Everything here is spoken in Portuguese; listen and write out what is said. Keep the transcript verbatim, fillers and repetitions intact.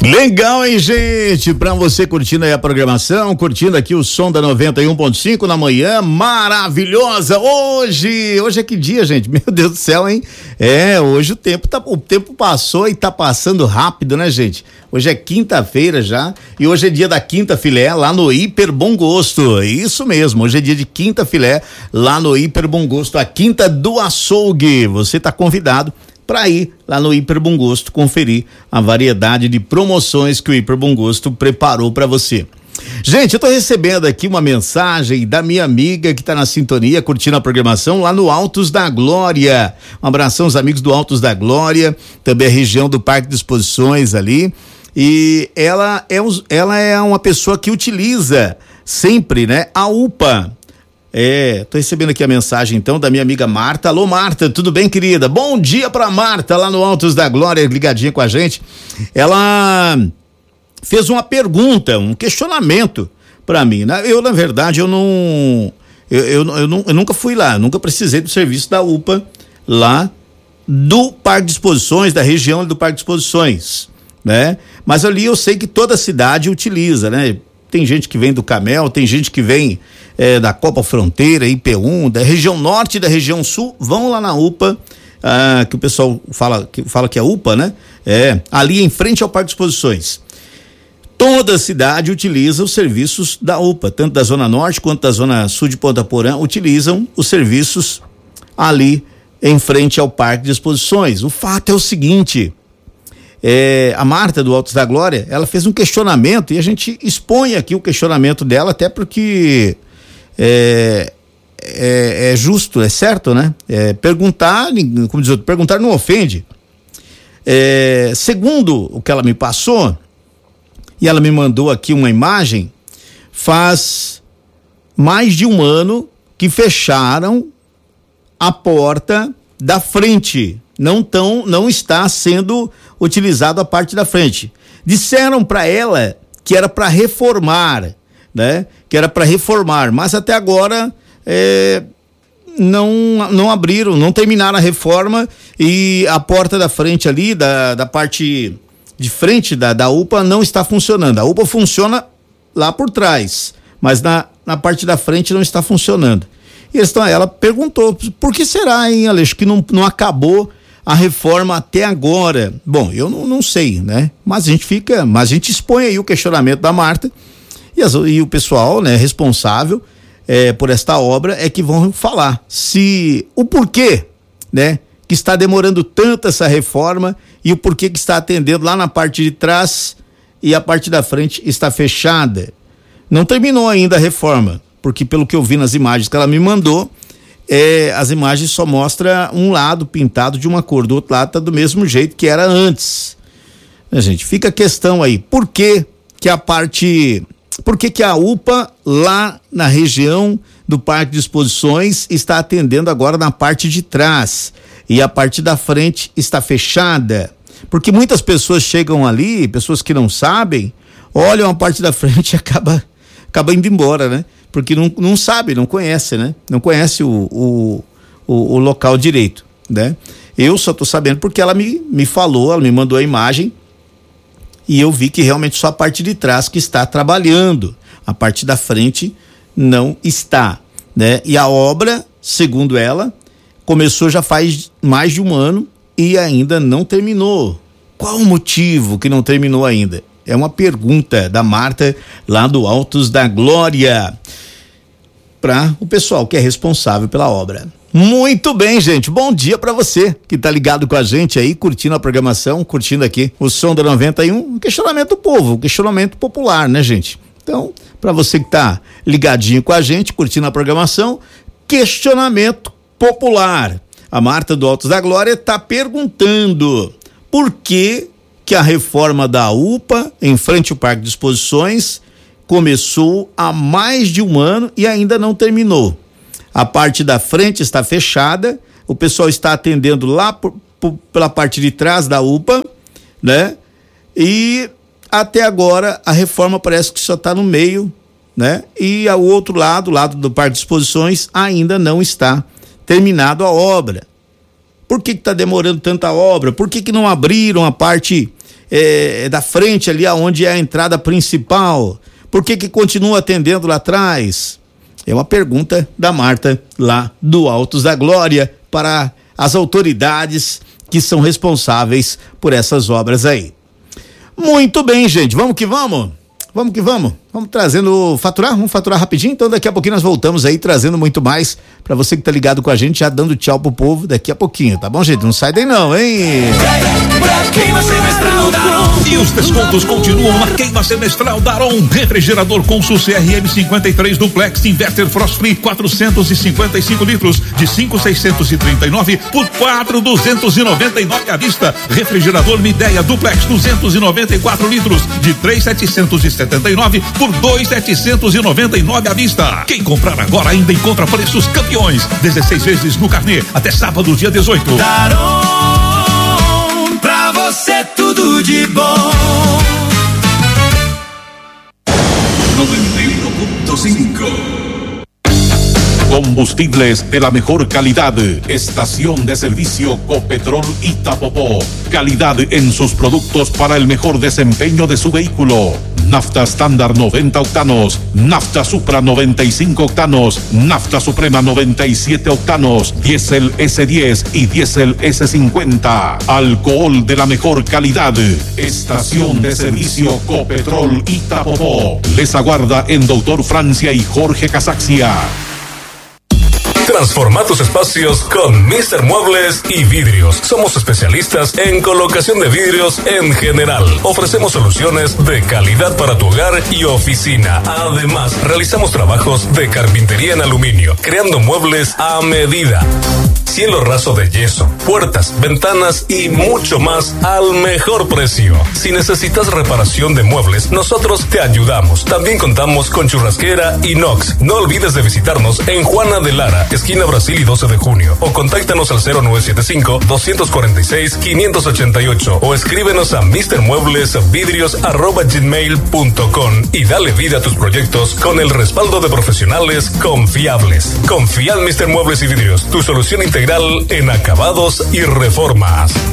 Legal, hein, gente? Pra você curtindo aí a programação, curtindo aqui o som da noventa e um ponto cinco na manhã maravilhosa. Hoje, hoje é que dia, gente? Meu Deus do céu, hein? É, hoje o tempo tá, o tempo passou e tá passando rápido, né, gente? Hoje é quinta-feira já e hoje é dia da quinta filé lá no Hiper Bom Gosto. Isso mesmo, hoje é dia de quinta filé lá no Hiper Bom Gosto, a quinta do açougue. Você tá convidado para ir lá no Hiper Bom Gosto conferir a variedade de promoções que o Hiper Bom Gosto preparou para você. Gente, eu tô recebendo aqui uma mensagem da minha amiga que tá na sintonia, curtindo a programação lá no Altos da Glória. Um abração aos amigos do Altos da Glória, também a região do Parque de Exposições ali. E ela é, ela é uma pessoa que utiliza sempre, né, a U P A. É, tô recebendo aqui a mensagem então da minha amiga Marta. Alô, Marta, tudo bem, querida? Bom dia pra Marta lá no Altos da Glória, ligadinha com a gente. Ela fez uma pergunta, um questionamento pra mim, né? Eu, na verdade, eu não eu, eu, eu, não, eu nunca fui lá, nunca precisei do serviço da U P A lá do Parque de Exposições, da região do Parque de Exposições, né? Mas ali eu sei que toda cidade utiliza, né? Tem gente que vem do Camel, tem gente que vem é, da Copa Fronteira, I P um, da região norte e da região sul, vão lá na U P A, ah, que o pessoal fala que, fala que é U P A, né? É, ali em frente ao Parque de Exposições. Toda cidade utiliza os serviços da U P A, tanto da Zona Norte quanto da Zona Sul de Ponta Porã, utilizam os serviços ali em frente ao Parque de Exposições. O fato é o seguinte... É, a Marta do Altos da Glória, ela fez um questionamento e a gente expõe aqui o questionamento dela, até porque é, é, é justo, é certo, né? É, perguntar, como diz outro, perguntar não ofende. É, segundo o que ela me passou, e ela me mandou aqui uma imagem, faz mais de um ano que fecharam a porta da frente. Não tão, não está sendo utilizado a parte da frente. Disseram para ela que era para reformar, né? Que era para reformar, mas até agora é, não não abriram, não terminaram a reforma e a porta da frente ali, da, da parte de frente da, da U P A não está funcionando. A U P A funciona lá por trás, mas na, na parte da frente não está funcionando. E então, ela perguntou, por que será, hein, Aleixo, que não, não acabou a reforma até agora? Bom, eu não, não sei, né? Mas a gente fica, mas a gente expõe aí o questionamento da Marta e, as, e o pessoal, né, responsável é, por esta obra é que vão falar se o porquê, né, que está demorando tanto essa reforma e o porquê que está atendendo lá na parte de trás e a parte da frente está fechada. Não terminou ainda a reforma, porque pelo que eu vi nas imagens que ela me mandou, É, as imagens só mostram um lado pintado de uma cor, do outro lado tá do mesmo jeito que era antes. A gente fica a questão aí, por que que a parte, por que que a U P A lá na região do Parque de Exposições está atendendo agora na parte de trás e a parte da frente está fechada? Porque muitas pessoas chegam ali, pessoas que não sabem, olham a parte da frente e acaba, acaba indo embora, né? Porque não, não sabe, não conhece, né? Não conhece o, o, o, o local direito, né? Eu só tô sabendo porque ela me, me falou, ela me mandou a imagem e eu vi que realmente só a parte de trás que está trabalhando, a parte da frente não está, né? E a obra, segundo ela, começou já faz mais de um ano e ainda não terminou. Qual o motivo que não terminou ainda? É uma pergunta da Marta lá do Altos da Glória para o pessoal que é responsável pela obra. Muito bem, gente. Bom dia para você que tá ligado com a gente aí, curtindo a programação, curtindo aqui o som da noventa e um, um questionamento do povo, um questionamento popular, né, gente? Então, para você que tá ligadinho com a gente, curtindo a programação, questionamento popular. A Marta do Altos da Glória tá perguntando por que que a reforma da U P A em frente ao Parque de Exposições começou há mais de um ano e ainda não terminou. A parte da frente está fechada, o pessoal está atendendo lá por, por, pela parte de trás da U P A, né? E até agora a reforma parece que só está no meio, né? E ao outro lado, o lado do Parque de Exposições, ainda não está terminado a obra. Por que que está demorando tanta obra? Por que que não abriram a parte é, da frente ali aonde é a entrada principal? Por que que continua atendendo lá atrás? É uma pergunta da Marta lá do Altos da Glória para as autoridades que são responsáveis por essas obras aí. Muito bem, gente, vamos que vamos? Vamos que vamos, vamos trazendo, faturar, vamos faturar rapidinho, então daqui a pouquinho nós voltamos aí trazendo muito mais pra você que tá ligado com a gente, já dando tchau pro povo daqui a pouquinho, tá bom, gente? Não sai daí não, hein? Queima semestral Daron. E os descontos continuam na queima semestral Daron. Refrigerador Consul C R M cinquenta e três Duplex Inverter Frost Free quatrocentos e cinquenta e cinco litros de cinco mil seiscentos e trinta e nove por quatro mil duzentos e noventa e nove à vista. Refrigerador Midea Duplex duzentos e noventa e quatro litros de três mil setecentos e setenta e nove por dois mil setecentos e noventa e nove à vista. Quem comprar agora ainda encontra preços campeões. dezesseis vezes no carnê até sábado, dia dezoito. Daron, pra você tudo de bom. noventa y uno punto cinco. Combustibles de la mejor calidad. Estación de servicio Copetrol Itapopó. Calidad en sus productos para el mejor desempeño de su vehículo. Nafta estándar noventa octanos, Nafta Supra noventa y cinco octanos, Nafta Suprema noventa y siete octanos, Diesel ese diez y Diesel ese cincuenta. Alcohol de la mejor calidad. Estación de servicio Copetrol Itapopó. Les aguarda en Doctor Francia y Jorge Casaxia. Transforma tus espacios con míster Muebles y Vidrios. Somos especialistas en colocación de vidrios en general. Ofrecemos soluciones de calidad para tu hogar y oficina. Además, realizamos trabajos de carpintería en aluminio, creando muebles a medida. Cielo raso de yeso, puertas, ventanas y mucho más al mejor precio. Si necesitas reparación de muebles, nosotros te ayudamos. También contamos con churrasquera inox. No olvides de visitarnos en Juana de Lara, esquina Brasil y doce de junio, o contáctanos al cero nueve siete cinco, dos cuatro seis, cinco ocho ocho o escríbenos a mistermueblesvidrios arroba gmail punto com y dale vida a tus proyectos con el respaldo de profesionales confiables. Confía en míster Muebles y Vidrios, tu solución integral en acabados y reformas.